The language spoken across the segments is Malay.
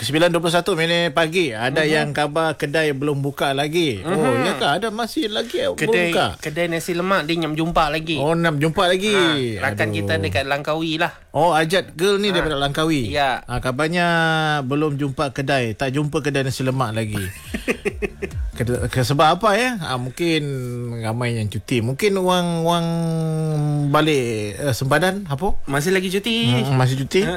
9:21 pagi. Ada yang khabar kedai belum buka lagi. Oh, ya kah? Ada masih lagi belum buka. Kedai nasi lemak dia nyam jumpa lagi. Oh, nak jumpa lagi. Rakan kita dekat Langkawi lah. Oh, Ajat girl ni daripada Langkawi. Ya. Kabarnya belum jumpa kedai. Tak jumpa kedai nasi lemak lagi. Sebab apa ya? Mungkin ramai yang cuti. Mungkin wang balik sempadan apa? Masih lagi cuti. Masih cuti.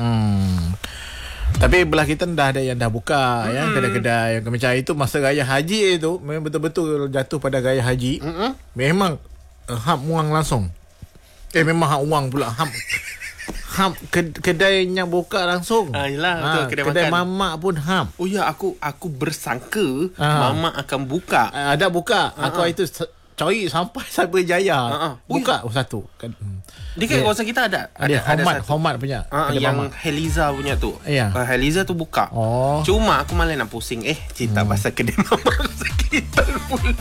Tapi belah kita dah ada yang dah buka ya, kedai-kedai macam itu masa raya haji itu memang betul-betul jatuh pada raya haji. Memang hap wang langsung. Memang hap wang pula hap kedainya buka langsung. Yalah, betul, kedai makan. mamak pun hap. Oh ya, aku bersangka mamak akan buka. Ada buka. Aku itu cari sampai Cyber Jaya. Buka satu. Dia kan kawasan kita ada Homat punya. Yang Heliza punya tu. Ya. Heliza tu buka. Cuma aku malah nak pusing. Cerita pasal kedai mamak sekitar pula.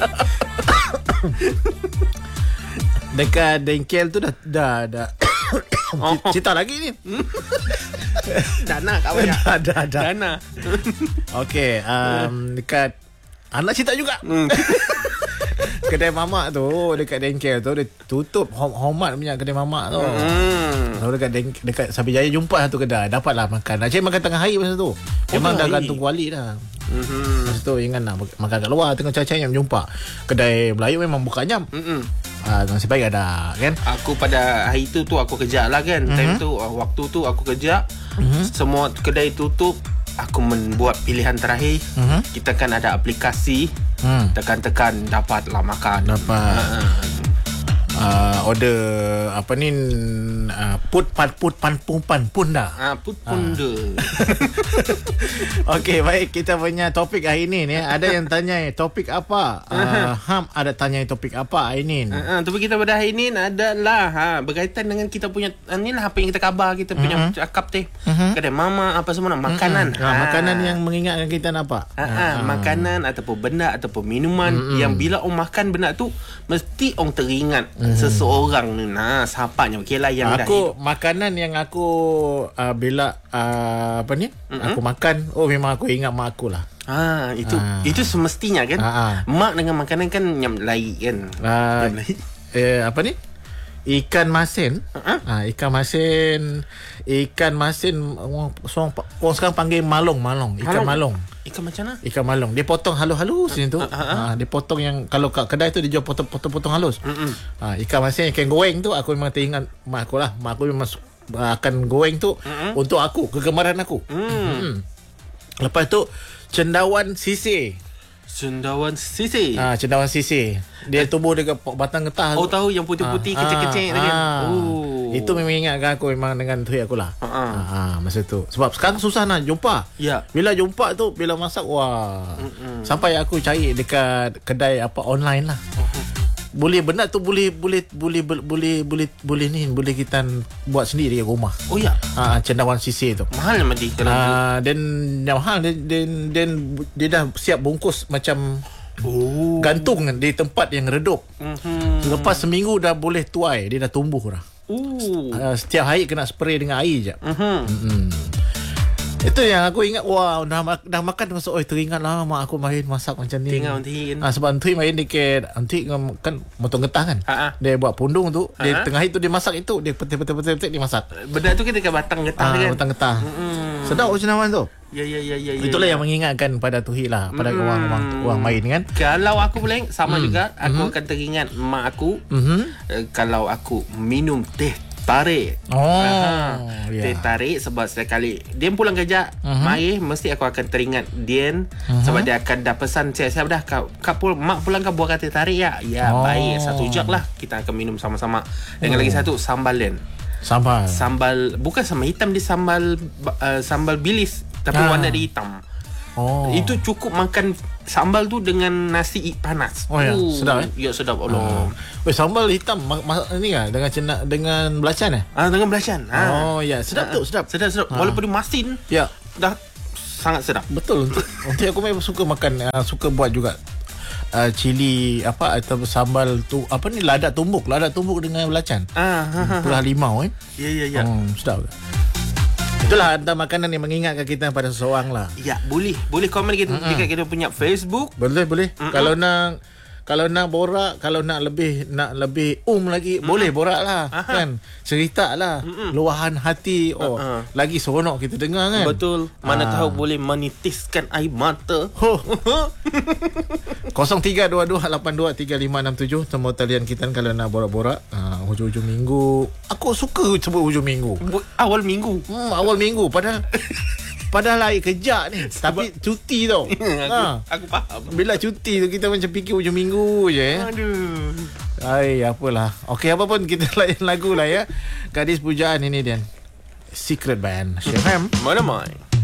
Dekat Dengkel tu dah cerita lagi ni. Dana kawan ya. Dana. Okey, dekat anak cerita juga. Kedai mamak tu dekat Dengkel tu dia tutup. Homat punya kedai mamak tu. Dekat Sabi Jaya jumpa satu kedai, dapatlah makan. Nak cari makan tengah hari masa tu. Memang dah gantung kuali dah. Masa tu ingat nak makan kat luar, tengah cari-cari yang jumpa. Kedai Melayu memang buka jam. Nasib baik ada kan. Aku pada hari tu aku kejar lah kan. Time tu waktu tu aku kejar. Semua kedai tutup. Aku membuat pilihan terakhir. Kita kan ada aplikasi. Tekan-tekan dapatlah makan. Order apa ni put pun dah. Put pun dah. Okey, baik, kita punya topik hari ni ada yang tanya topik apa? Ham ada tanya topik apa hari ni? Topik kita pada hari ni adalah berkaitan dengan kita punya inilah apa yang kita khabar kita punya cakap teh. Kedai mama apa semua makanan. Makanan yang mengingatkan kita apa? Makanan ataupun benda ataupun minuman yang bila orang makan benda tu mesti orang teringat seseorang ni. Siapanya okeylah yang makanan yang aku bila aku makan, memang aku ingat mak aku lah. Itu semestinya kan. Mak dengan makanan kan yang lain kan. Apa ni? Ikan masin. Ikan masin orang sekarang panggil malong. Ikan malong. Ikan macam mana? Ikan malong. Dia potong halus-halus macam tu. Dia potong yang kalau kat kedai tu dia jual potong halus. Ikan masin, ikan goreng tu aku memang teringat mak aku lah. Mak aku memang akan goreng tu untuk aku, kegemaran aku. Lepas tu cendawan sisir. Cendawan sisir. Cendawan sisir. Dia tumbuh dekat batang getah. Tahu yang putih-putih kecil-kecil kan. Itu memang ingatkan aku memang dengan tu aku lah. Masa tu. Sebab sekarang susah nak jumpa. Bila jumpa tu, bila masak sampai aku cari dekat kedai online lah. Boleh benda tu boleh kita buat sendiri di rumah. Cendawan sisir tu. Mahal nama dia kalau dan mahal dan dia dah siap bungkus macam gantung di tempat yang redup. Lepas seminggu dah boleh tuai, dia dah tumbuh dah. Setiap hari kena spray dengan air je. Itu yang aku ingat. Dah makan masuk. Teringatlah mak aku main masak macam ni. Sebab Antui main dikit. Antui kan motong getah kan. Dia buat pundung tu. Dia tengah itu dia masak itu. Dia petik dia masak. Benda tu kan dekat batang getah kan. Batang getah. Sedap cendawan tu. Ya. Itulah yang mengingatkan pada Tuhi lah. Pada orang main kan. Kalau aku boleh sama juga. Aku akan teringat mak aku. Kalau aku minum teh tarik. Teh tarik sebab sekali dia pulang kerja mai mesti aku akan teringat dia sebab dia akan dah pesan siap dah mak pulang kau buat teh tarik ya. Baik, satu jug lah kita akan minum sama-sama. Dengan lagi satu sambal dan sambal bukan sambal hitam, dia sambal bilis tapi warna dia hitam. Itu cukup makan sambal tu dengan nasi panas. Sedap Ya, sedap Allah. Sambal hitam ni kan dengan belacan dengan belacan. Sedap tu, sedap. Walaupun dia masin, dah sangat sedap. Betul. Untuk aku memang suka makan, suka buat juga cili atau sambal tu lada tumbuk dengan belacan. Pulah limau Ya. Sedap. Itulah antara makanan yang mengingatkan kita pada seseorang lah. Ya, boleh komen kita dekat kita punya Facebook. Boleh. Kalau nak borak, kalau nak lebih lagi, boleh borak lah. Kan? Cerita lah. Luahan hati. Lagi seronok kita dengar kan. Betul. Mana tahu boleh menitiskan air mata. 0322823567 temu talian kita kalau nak borak-borak hujung-hujung minggu. Aku suka sebut hujung minggu. Awal minggu. Awal minggu Padahal air kejap ni. Tapi cuti tau. Aku faham. Bila cuti tu kita macam fikir hujung minggu je. Aduh. Apalah. Okey, apa pun kita layan lagu lah ya. Gadis pujaan ini Dan. Secret Band. Syekh Ham. Mana mai?